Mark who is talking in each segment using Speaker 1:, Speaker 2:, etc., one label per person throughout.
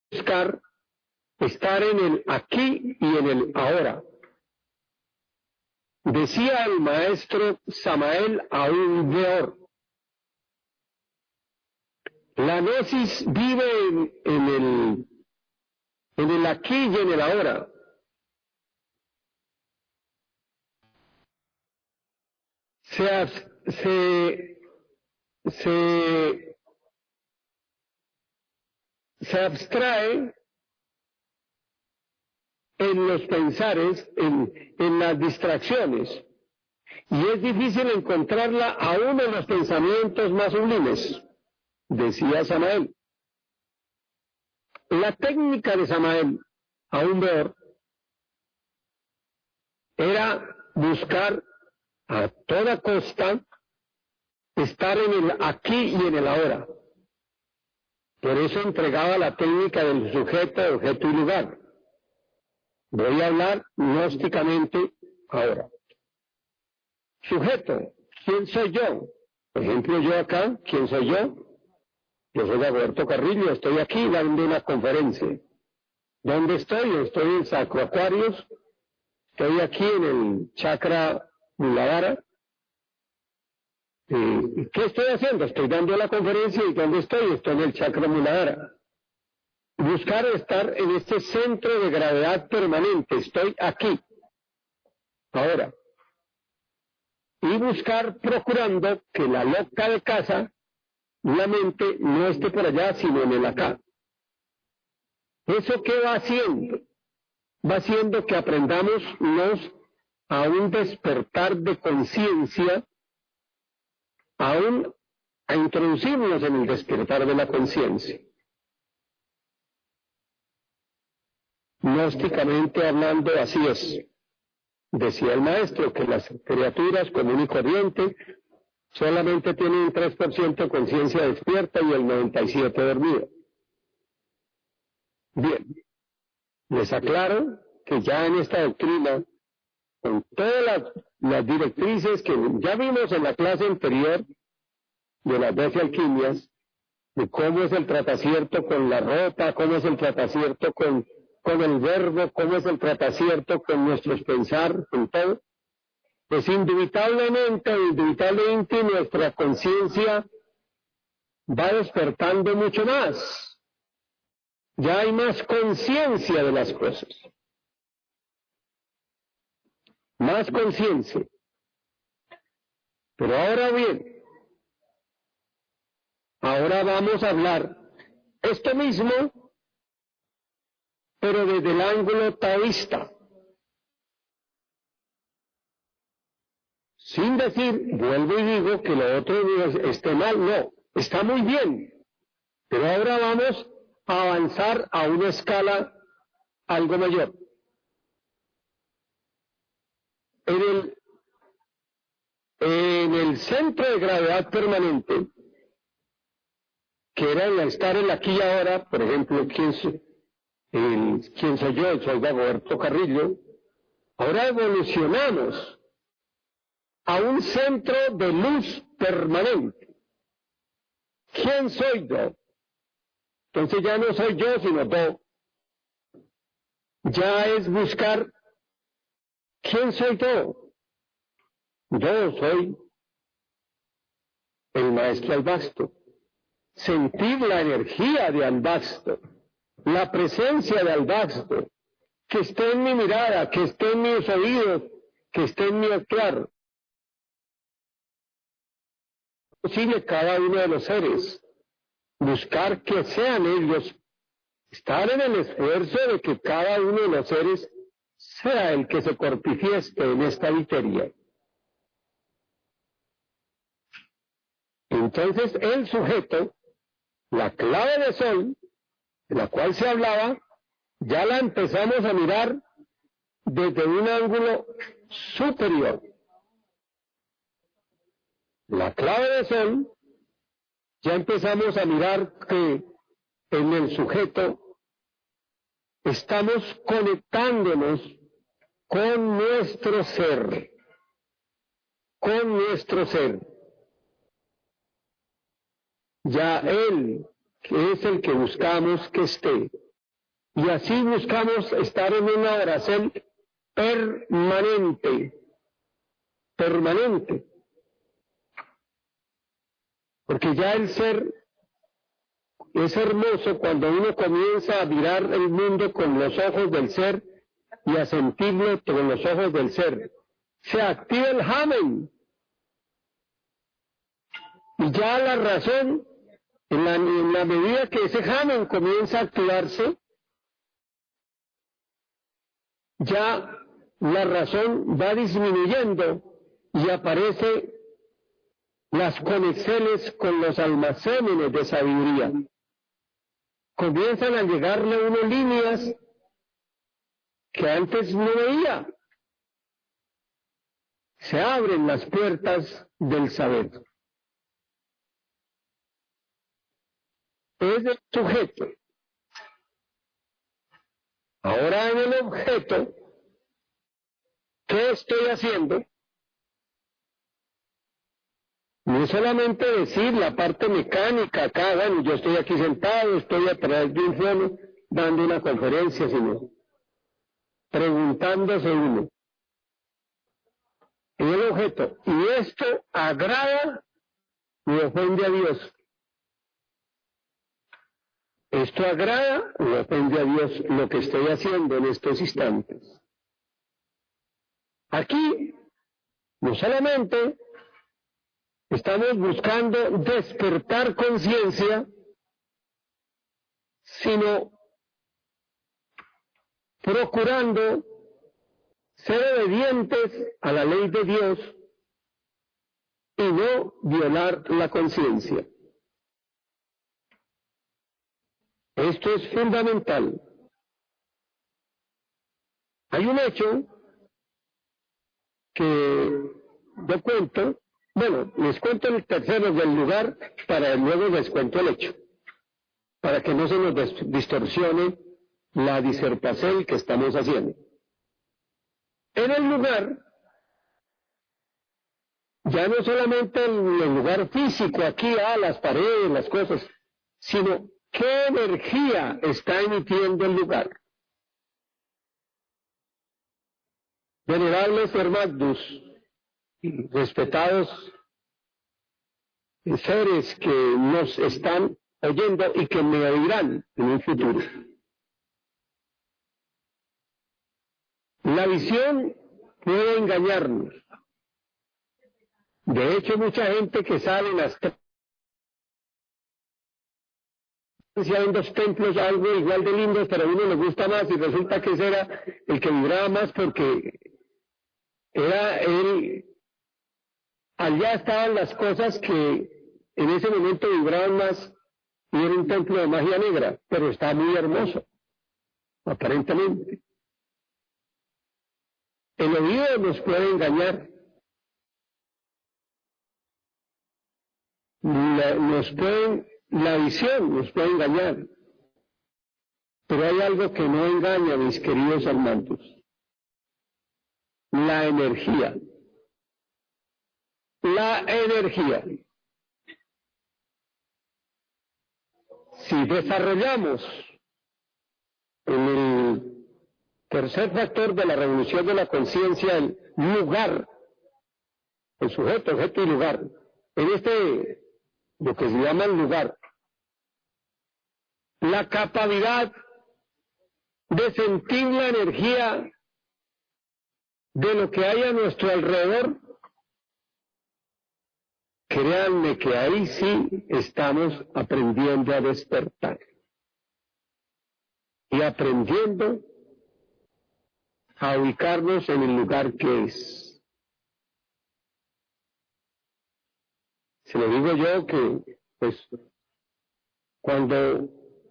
Speaker 1: buscar estar en el aquí y en el ahora. Decía el maestro Samael Aún Weor, la gnosis vive en el aquí y en el ahora. Se abstrae en los pensares, en las distracciones, y es difícil encontrarla aún en los pensamientos más sublimes, decía Samael. La técnica de Samael, aún peor, era buscar a toda costa estar en el aquí y en el ahora. Por eso entregaba la técnica del sujeto, objeto y lugar. Voy a hablar gnósticamente ahora. Sujeto, ¿quién soy yo? Por ejemplo, yo acá, ¿quién soy yo? Yo soy Dagoberto Carrillo, estoy aquí dando una conferencia. ¿Dónde estoy? Estoy en Sacro Aquarius, estoy aquí en el chakra Muladhara. ¿Qué estoy haciendo? Estoy dando la conferencia y ¿dónde estoy? Estoy en el chakra Muladhara. Buscar estar en este centro de gravedad permanente, estoy aquí, ahora. Y buscar procurando que la loca de casa, la mente, no esté por allá, sino en el acá. ¿Eso qué va haciendo? Va haciendo que aprendamos a un despertar de conciencia, a introducirnos en el despertar de la conciencia. Gnósticamente hablando, así es. Decía el maestro que las criaturas común y corriente solamente tienen un 3% de conciencia despierta y el 97% dormido. Bien, les aclaro que ya en esta doctrina, con todas las directrices que ya vimos en la clase anterior de las 12 alquimias, de cómo es el tratacierto con la ropa, cómo es el tratacierto con el verbo, cómo es el tratacierto con nuestros pensar, con todo, pues indubitablemente nuestra conciencia va despertando mucho más. Ya hay más conciencia de las cosas. Más conciencia. Pero ahora bien, ahora vamos a hablar esto mismo, pero desde el ángulo taoísta. Sin decir, vuelvo y digo que lo otro esté mal, no, está muy bien. Pero ahora vamos a avanzar a una escala algo mayor. En el centro de gravedad permanente, que era el estar en aquí y ahora, por ejemplo, ¿quién soy yo? Soy Dagoberto Carrillo. Ahora evolucionamos a un centro de luz permanente. ¿Quién soy yo? Entonces ya no soy yo, sino yo. Ya es buscar ¿quién soy yo? Yo soy el maestro Albasto. Sentir la energía de Albasto, la presencia de Albasto, que esté en mi mirada, que esté en mis oídos, que esté en mi actuar. Es posible cada uno de los seres, buscar que sean ellos, estar en el esfuerzo de que cada uno de los seres sea el que se corpifieste en esta viteria. Entonces el sujeto, la clave de sol, de la cual se hablaba, ya la empezamos a mirar desde un ángulo superior. La clave de sol, ya empezamos a mirar que en el sujeto estamos conectándonos con nuestro ser, Ya él, que es el que buscamos que esté, Y así buscamos estar en una oración permanente. Porque ya el ser es hermoso cuando uno comienza a mirar el mundo con los ojos del ser y a sentirlo con los ojos del ser. Se activa el Hamen. Y ya la razón, en la medida que ese Hamen comienza a activarse, ya la razón va disminuyendo y aparece las conexiones con los almacenes de sabiduría. Comienzan a llegarle a uno líneas que antes no veía. Se abren las puertas del saber. Es el sujeto. Ahora en el objeto, ¿qué estoy haciendo? No es solamente decir la parte mecánica acá, bueno, yo estoy aquí sentado, estoy a través de un fono dando una conferencia, sino preguntándose uno en el objeto, ¿y esto agrada o ofende a Dios? ¿Esto agrada o ofende a Dios lo que estoy haciendo en estos instantes? Aquí, no solamente estamos buscando despertar conciencia, sino procurando ser obedientes a la ley de Dios y no violar la conciencia. Esto es fundamental. Hay un hecho que yo cuento, bueno, les cuento el tercero del lugar, para luego les cuento el hecho, para que no se nos distorsione la disertación que estamos haciendo. En el lugar, ya no solamente el lugar físico, aquí, las paredes, las cosas, sino qué energía está emitiendo el lugar. Venerables hermanos, respetados seres que nos están oyendo y que me oirán en un futuro. La visión puede engañarnos. De hecho, mucha gente que sale en las en dos templos, algo igual de lindo, pero a uno le gusta más y resulta que ese era el que vibraba más porque era él, allá estaban las cosas que en ese momento vibraban más y era un templo de magia negra, pero está muy hermoso, aparentemente. El oído nos puede engañar, la visión nos puede engañar, pero hay algo que no engaña, mis queridos hermanos: la energía. La energía. Si desarrollamos en el tercer factor de la revolución de la conciencia el lugar, el sujeto, objeto y lugar, en lo que se llama el lugar, la capacidad de sentir la energía de lo que hay a nuestro alrededor, créanme que ahí sí estamos aprendiendo a despertar y aprendiendo a ubicarnos en el lugar que es. Se lo digo yo que, pues, cuando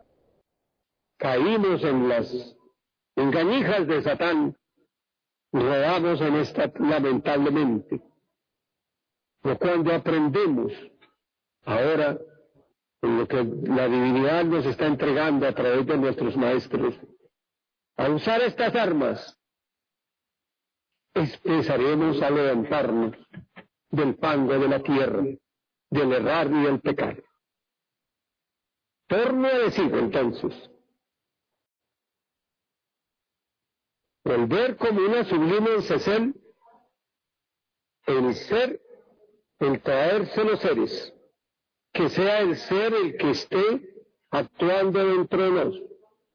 Speaker 1: caímos en las engañijas de Satán, rodamos en esta lamentablemente. Pero cuando aprendemos ahora en lo que la divinidad nos está entregando a través de nuestros maestros, a usar estas armas, empezaremos a levantarnos del fango de la tierra, del errar y del pecar. Torno a decir entonces, El ver como una sublime encecel, el ser, el traerse los seres, que sea el ser el que esté actuando dentro de nosotros.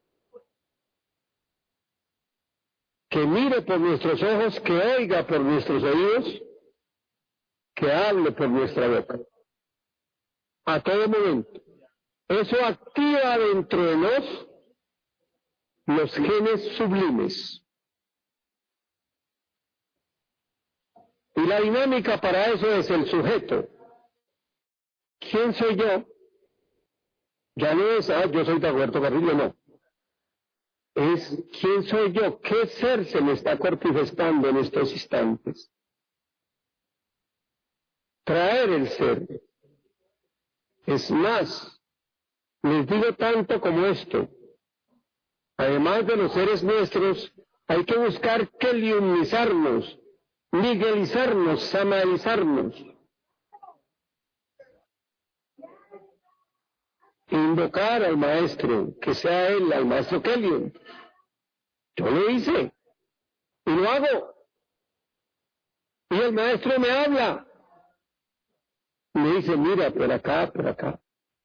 Speaker 1: Que mire por nuestros ojos, que oiga por nuestros oídos, que hable por nuestra boca. A todo momento. Eso activa dentro de nosotros los genes sublimes. Y la dinámica para eso es el sujeto. ¿Quién soy yo? Ya no es, yo soy Dagoberto Carrillo, no. Es, ¿quién soy yo? ¿Qué ser se me está manifestando en estos instantes? Traer el ser. Es más, les digo tanto como esto. Además de los seres nuestros, hay que buscar keliumizarnos, miguelizarnos, samaelizarnos. Invocar al maestro, que sea él, al maestro Kelium. Yo lo hice, y lo hago. Y el maestro me habla. Me dice, mira, por acá, por acá.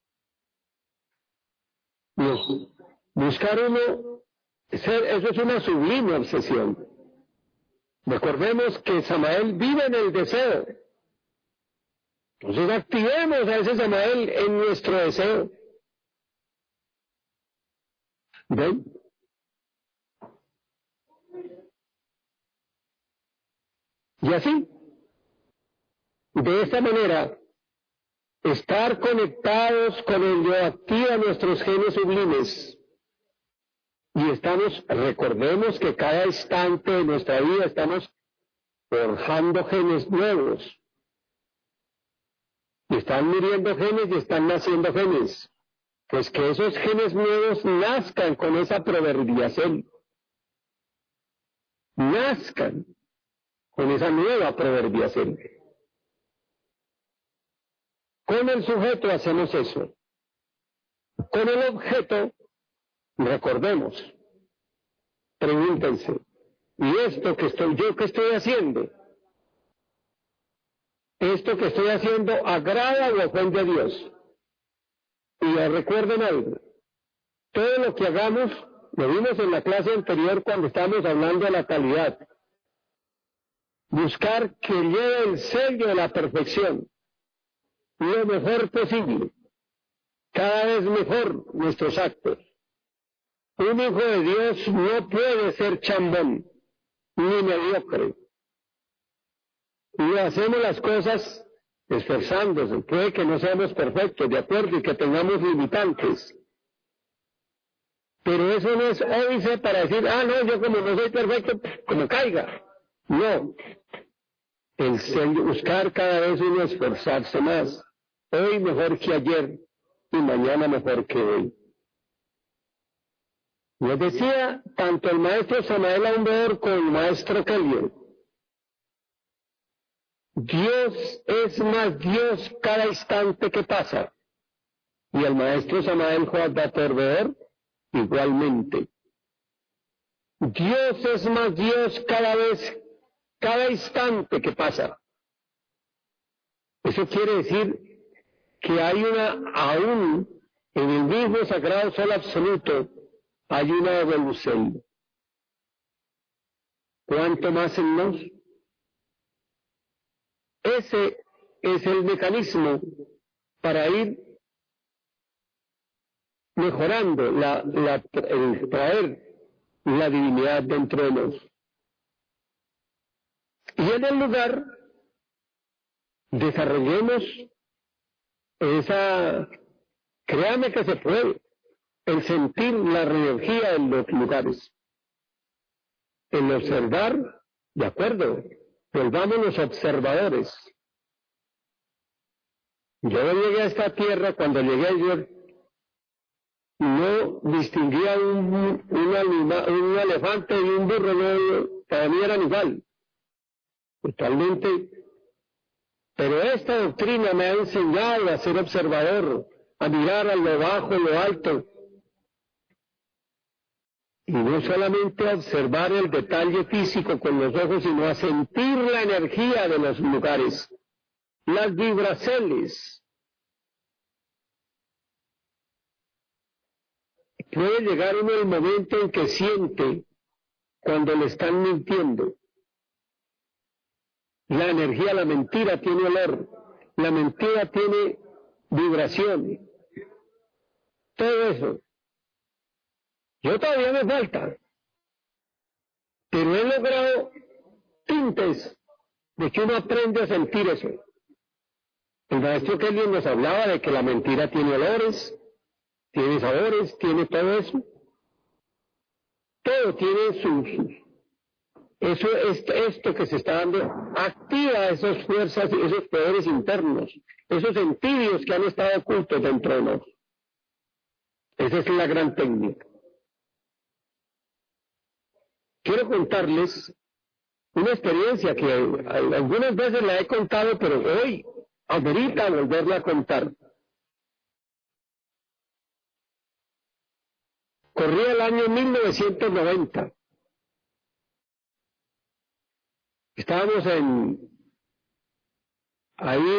Speaker 1: No. Buscar uno, eso es una sublime obsesión. Recordemos que Samael vive en el deseo. Entonces activemos a ese Samael en nuestro deseo. ¿Ven? Y así, de esta manera, estar conectados con el yo activa nuestros genes sublimes. Y estamos, recordemos que cada instante de nuestra vida estamos forjando genes nuevos. Y están muriendo genes y están naciendo genes. Pues que esos genes nuevos nazcan con esa proverbiación. Nazcan con esa nueva proverbiación. Con el sujeto hacemos eso. Con el objeto, recordemos, pregúntense, ¿y esto que estoy haciendo? ¿Esto que estoy haciendo agrada o ofende a Dios? Y recuerden algo, todo lo que hagamos, lo vimos en la clase anterior cuando estábamos hablando de la calidad. Buscar que lleve el sello de la perfección, lo mejor posible, cada vez mejor nuestros actos. Un hijo de Dios no puede ser chambón, ni mediocre. Y hacemos las cosas esforzándose. Puede que no seamos perfectos, de acuerdo, y que tengamos limitantes. Pero eso no es óbice para decir, no, yo como no soy perfecto, como caiga. No. Buscar cada vez uno esforzarse más. Hoy mejor que ayer y mañana mejor que hoy. Les decía, tanto el maestro Samael Aumbeor como el maestro Kelium, Dios es más Dios cada instante que pasa. Y el maestro Samael Joadat Aumbeor, igualmente. Dios es más Dios cada instante que pasa. Eso quiere decir que hay aún en el mismo sagrado sol absoluto, hay una evolución. ¿Cuánto más en nos? Ese es el mecanismo para ir mejorando el traer la divinidad dentro de nos. Y en el lugar desarrollemos créame que se puede, el sentir la energía en los lugares, el observar, de acuerdo, volvámonos observadores. Yo llegué a esta tierra, cuando llegué ayer, no distinguía un elefante y un burro, no, para mí eran igual, totalmente. Pero esta doctrina me ha enseñado a ser observador, a mirar a lo bajo, a lo alto. Y no solamente a observar el detalle físico con los ojos, sino a sentir la energía de los lugares, las vibraciones. Puede llegar uno el momento en que siente cuando le están mintiendo. La energía, la mentira tiene olor, la mentira tiene vibración, todo eso. Yo todavía me falta, pero he logrado tintes de que uno aprende a sentir eso. El maestro Kelly nos hablaba de que la mentira tiene olores, tiene sabores, tiene todo eso. Todo tiene esto que se está dando, activa esas fuerzas, esos poderes internos, esos sentidos que han estado ocultos dentro de nosotros. Esa es la gran técnica. Quiero contarles una experiencia que algunas veces la he contado, pero hoy amerita volverla a contar. Corría el año 1990. Estábamos ahí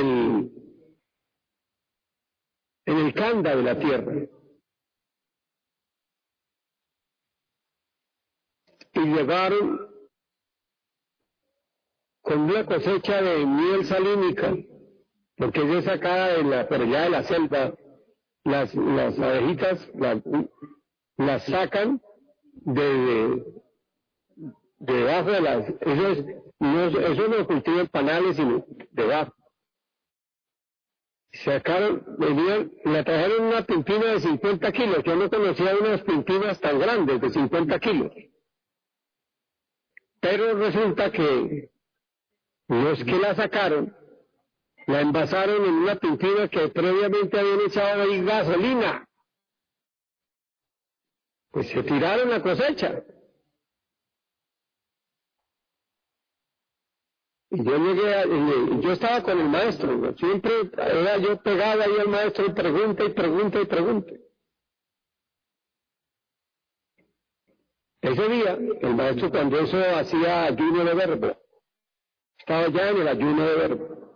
Speaker 1: en el Kanda de la Tierra. Y llegaron con una cosecha de miel salínica, porque es sacada por allá de la selva, las abejitas las sacan de debajo de las, eso no cultiva en panales, sino debajo. La trajeron una pimpina de 50 kilos, yo no conocía unas pimpinas tan grandes de 50 kilos. Pero resulta que los que la sacaron, la envasaron en una pimpina que previamente habían echado ahí gasolina. Pues se tiraron la cosecha. Y yo estaba con el maestro, siempre era yo pegado ahí al maestro y pregunta y pregunta y pregunta. Ese día, el maestro cuando eso hacía ayuno de verbo, estaba ya en el ayuno de verbo.